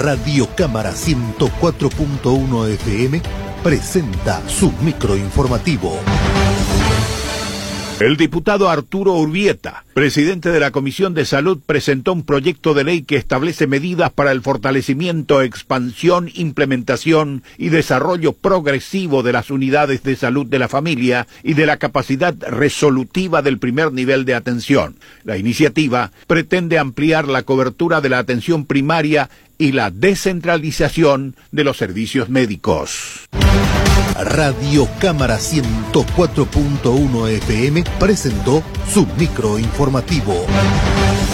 Radio Cámara 104.1 FM presenta su microinformativo. El diputado Arturo Urbieta, presidente de la Comisión de Salud, presentó un proyecto de ley que establece medidas para el fortalecimiento, expansión, implementación y desarrollo progresivo de las unidades de salud de la familia y de la capacidad resolutiva del primer nivel de atención. La iniciativa pretende ampliar la cobertura de la atención primaria y la descentralización de los servicios médicos. Radio Cámara 104.1 FM presentó su microinformativo.